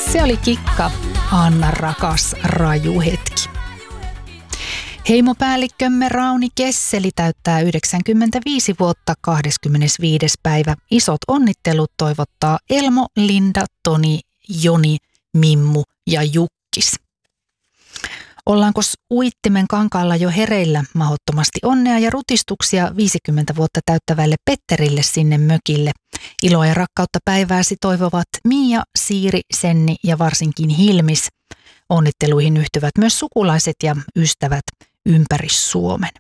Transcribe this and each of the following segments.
Se oli Kikka, Anna rakas raju hetki. Heimopäällikkömme Rauni Kesseli täyttää 95 vuotta 25. päivä. Isot onnittelut toivottaa Elmo, Linda, Toni, Joni, Mimmu ja Jukkis. Ollaanko Uittimen kankaalla jo hereillä? Mahdottomasti onnea ja rutistuksia 50 vuotta täyttävälle Petterille sinne mökille. Iloa ja rakkautta päivääsi toivovat Miia, Siiri, Senni ja varsinkin Hilmis. Onnitteluihin yhtyvät myös sukulaiset ja ystävät ympäri Suomen.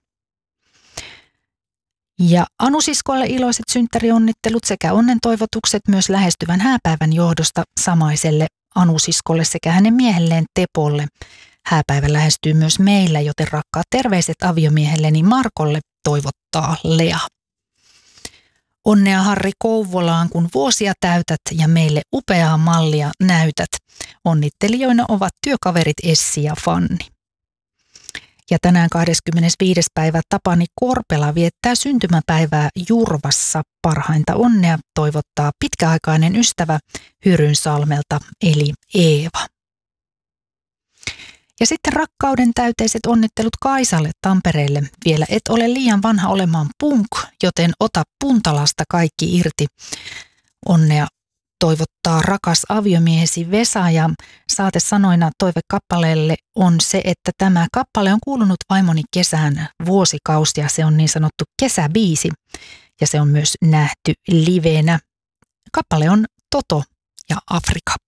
Ja Anu-siskolle iloiset synttärionnittelut sekä onnentoivotukset myös lähestyvän hääpäivän johdosta samaiselle Anu-siskolle sekä hänen miehelleen Tepolle. Hääpäivä lähestyy myös meillä, joten rakkaat terveiset aviomiehelleni Markolle, toivottaa Lea. Onnea Harri Kouvolaan, kun vuosia täytät ja meille upeaa mallia näytät. Onnittelijoina ovat työkaverit Essi ja Fanni. Ja tänään 25. päivä Tapani Korpela viettää syntymäpäivää Jurvassa. Parhainta onnea toivottaa pitkäaikainen ystävä Hyrynsalmelta eli Eeva. Ja sitten rakkauden täyteiset onnittelut Kaisalle Tampereelle. Vielä et ole liian vanha olemaan punk, joten ota puntalasta kaikki irti. Onnea toivottaa rakas aviomiehesi Vesa ja saatesanoina toivekappaleelle on se, että tämä kappale on kuulunut vaimoni kesään vuosikausia. Se on niin sanottu kesäbiisi ja se on myös nähty livenä. Kappale on Toto ja Afrika.